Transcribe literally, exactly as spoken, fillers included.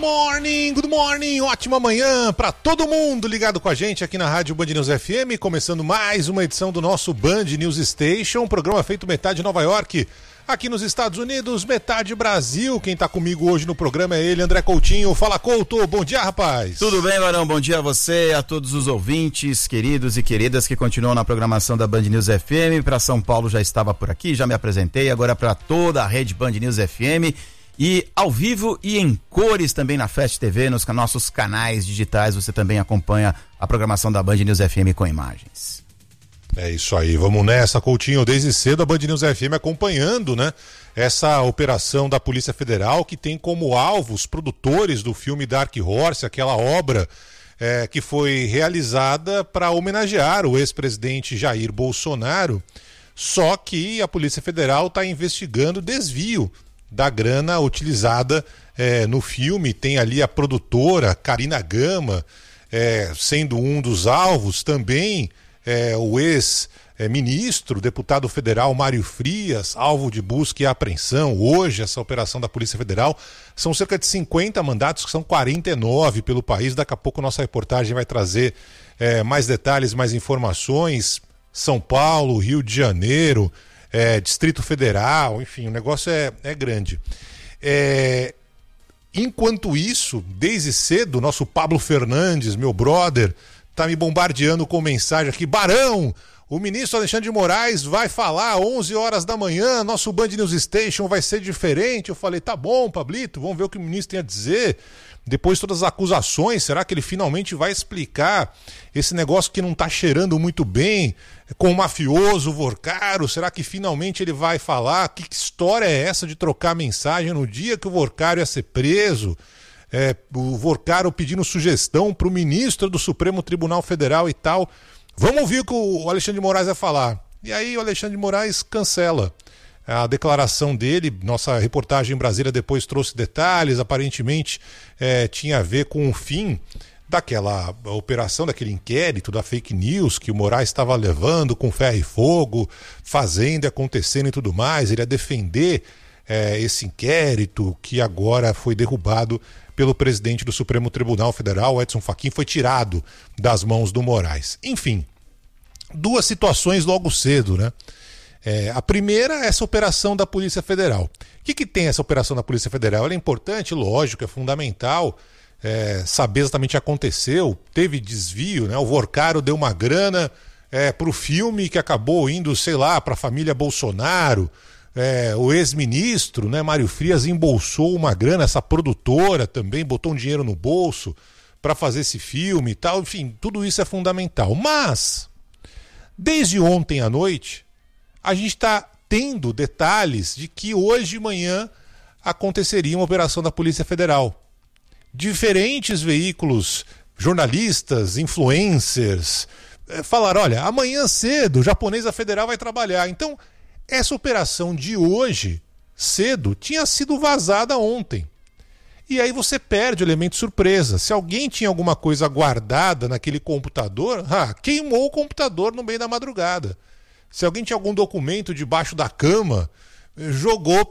morning, good morning, ótima manhã para todo mundo ligado com a gente aqui na Rádio Band News F M, começando mais uma edição do nosso Band News Station, programa feito metade Nova York, aqui nos Estados Unidos, metade Brasil. Quem tá comigo hoje no programa é ele, André Coutinho. Fala, Couto, bom dia, rapaz. Tudo bem, Varão, bom dia a você, a todos os ouvintes, queridos e queridas que continuam na programação da Band News F M. Para São Paulo já estava por aqui, já me apresentei, agora para toda a rede Band News F M. E ao vivo e em cores também na Fast T V, nos nossos canais digitais, você também acompanha a programação da Band News F M com imagens. É isso aí, vamos nessa, Coutinho. Desde cedo a Band News F M acompanhando, né, essa operação da Polícia Federal que tem como alvo os produtores do filme Dark Horse, aquela obra é, que foi realizada para homenagear o ex-presidente Jair Bolsonaro, só que a Polícia Federal está investigando desvio da grana utilizada é, no filme. Tem ali a produtora Karina Gama é, sendo um dos alvos, também é, o ex-ministro, deputado federal Mário Frias, alvo de busca e apreensão. Hoje, essa operação da Polícia Federal, são cerca de cinquenta mandatos, que são quarenta e nove pelo país. Daqui a pouco nossa reportagem vai trazer é, mais detalhes, mais informações. São Paulo, Rio de Janeiro, É, Distrito Federal, enfim, o negócio é, é grande. É, enquanto isso, desde cedo, nosso Pablo Fernandes, meu brother, tá me bombardeando com mensagem aqui. Barão, o ministro Alexandre de Moraes vai falar às onze horas da manhã, nosso Band News Station vai ser diferente. Eu falei, tá bom, Pablito, vamos ver o que o ministro tem a dizer. Depois de todas as acusações, será que ele finalmente vai explicar esse negócio que não está cheirando muito bem com o mafioso Vorcaro? Será que finalmente ele vai falar? Que história é essa de trocar mensagem no dia que o Vorcaro ia ser preso? É, o Vorcaro pedindo sugestão para o ministro do Supremo Tribunal Federal e tal. Vamos ouvir o que o Alexandre de Moraes vai falar. E aí o Alexandre de Moraes cancela a declaração dele. Nossa reportagem em Brasília depois trouxe detalhes. Aparentemente é, tinha a ver com o fim daquela operação, daquele inquérito da fake news que o Moraes estava levando com ferro e fogo, fazendo e acontecendo e tudo mais. Ele ia defender é, esse inquérito que agora foi derrubado pelo presidente do Supremo Tribunal Federal, Edson Fachin, foi tirado das mãos do Moraes. Enfim, duas situações logo cedo, né? É, a primeira é essa operação da Polícia Federal. O que, que tem essa operação da Polícia Federal? Ela é importante, lógico, é fundamental é, saber exatamente o que aconteceu. Teve desvio, né? O Vorcaro deu uma grana é, para o filme que acabou indo, sei lá, para a família Bolsonaro. É, o ex-ministro, né, Mário Frias, embolsou uma grana, essa produtora também botou um dinheiro no bolso para fazer esse filme e tal. Enfim, tudo isso é fundamental. Mas, desde ontem à noite, a gente está tendo detalhes de que hoje de manhã aconteceria uma operação da Polícia Federal. Diferentes veículos, jornalistas, influencers, falaram, olha, amanhã cedo, o Japonesa Federal vai trabalhar. Então, essa operação de hoje, cedo, tinha sido vazada ontem. E aí você perde o elemento surpresa. Se alguém tinha alguma coisa guardada naquele computador, ah, queimou o computador no meio da madrugada. Se alguém tinha algum documento debaixo da cama, jogou